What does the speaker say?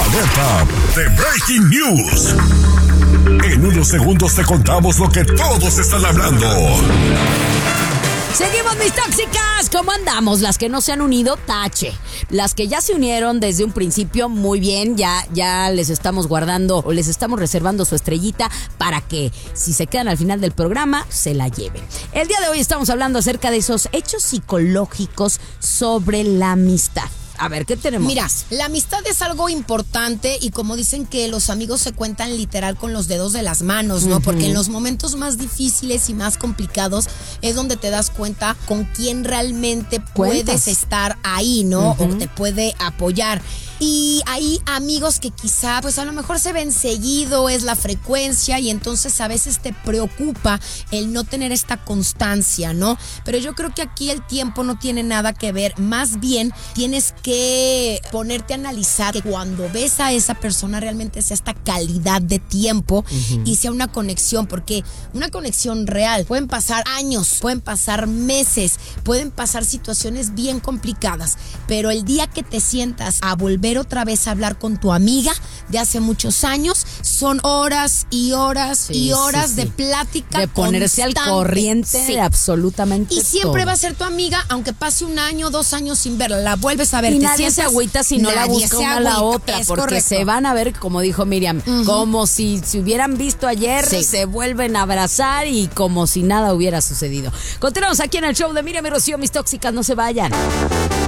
alerta de Breaking News. En unos segundos te contamos lo que todos están hablando. Seguimos, mis tóxicas. ¿Cómo andamos? Las que no se han unido, tache. Las que ya se unieron desde un principio, muy bien. Ya les estamos guardando o les estamos reservando su estrellita para que si se quedan al final del programa, se la lleven. El día de hoy estamos hablando acerca de esos hechos psicológicos sobre la amistad. A ver, ¿qué tenemos? Mira, la amistad es algo importante y como dicen que los amigos se cuentan literal con los dedos de las manos, ¿no? Porque en los momentos más difíciles y más complicados es donde te das cuenta con quién realmente puedes estar ahí, ¿no? O te puede apoyar. Y hay amigos que quizá, pues a lo mejor se ven seguido, es la frecuencia y entonces a veces te preocupa el no tener esta constancia, ¿no? Pero yo creo que aquí el tiempo no tiene nada que ver, más bien tienes que ponerte a analizar que cuando ves a esa persona realmente sea esta calidad de tiempo y sea una conexión, porque una conexión real, pueden pasar años, pueden pasar meses, pueden pasar situaciones bien complicadas, pero el día que te sientas a volver otra vez a hablar con tu amiga de hace muchos años, son horas y horas y horas de plática, de ponerse constante, al corriente de absolutamente y siempre todo. va a ser tu amiga, aunque pase 1 año, 2 años sin verla, la vuelves a ver. Y nadie se agüita si no la busca una a la otra, porque correcto. se van a ver, como dijo Miriam, como si se hubieran visto ayer, se vuelven a abrazar y como si nada hubiera sucedido. Continuamos aquí en el show de Miriam y Rocío, mis tóxicas, no se vayan.